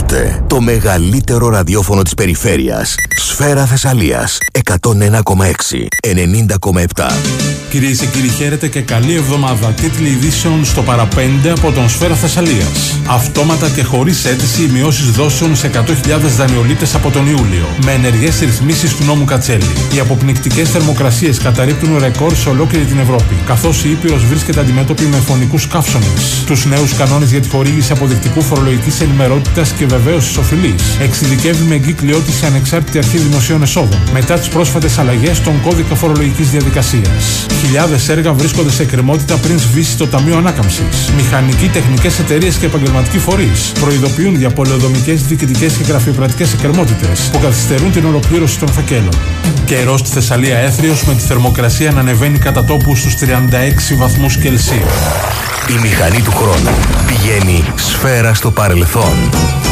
Ακούτε το μεγαλύτερο ραδιόφωνο της περιφέρειας. Σφαίρα Θεσσαλίας 101,6, 90,7. Κυρίες και κύριοι, χαίρετε και καλή εβδομάδα. Τίτλοι ειδήσεων στο παραπέντε από τον Σφαίρα Θεσσαλίας. Αυτόματα και χωρίς αίτηση οι μειώσεις δόσεων σε 100.000 δανειολήπτες από τον Ιούλιο. Με ενεργές ρυθμίσεις του νόμου Κατσέλη. Οι αποπνικτικές θερμοκρασίες καταρρίπτουν ρεκόρ σε ολόκληρη την Ευρώπη. Καθώς η Ήπειρος βρίσκεται αντιμέτωπη με φωνικούς καύσονες. Τους νέους κανόνες για τη χορήγηση αποδεικτικού φορολογικής ενημερότητας και βεβαίωσης οφειλής. Εξειδικεύει με εγκύκλειό της η Ανεξάρτητη Αρχή Δημοσίων Εσόδων. Μετά τις πρόσφατες αλλαγές στον κώδικα φορολογικής διαδικασίας. Χιλιάδες έργα βρίσκονται σε εκκρεμότητα πριν σβήσει το Ταμείο Ανάκαμψης. Μηχανικοί, τεχνικές εταιρείες και επαγγελματικοί φορείς προειδοποιούν για πολεοδομικές, διοικητικές και γραφειοκρατικές εκκρεμότητες που καθυστερούν την ολοκλήρωση των φακέλων. Καιρός στη Θεσσαλία έθριος με τη θερμοκρασία να ανεβαίνει κατά τόπου στους 36 βαθμούς Κελσίου. Η μηχανή του χρόνου πηγαίνει σφαίρα στο παρελθόν.